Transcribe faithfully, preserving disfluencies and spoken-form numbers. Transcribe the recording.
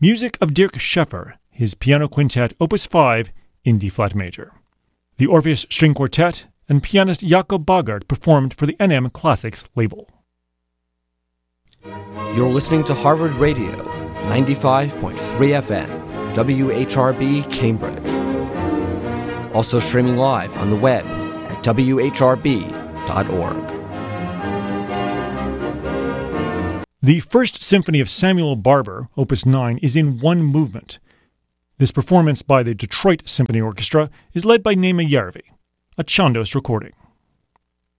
Music of Dirk Scheffer, his piano quintet Opus five in D-flat major. The Orpheus String Quartet and pianist Jakob Bogart performed for the N M Classics label. You're listening to Harvard Radio, ninety-five point three F M, W H R B Cambridge. Also streaming live on the web at w h r b dot org. The First Symphony of Samuel Barber, Opus nine, is in one movement. This performance by the Detroit Symphony Orchestra is led by Nema Järvi, a Chandos recording.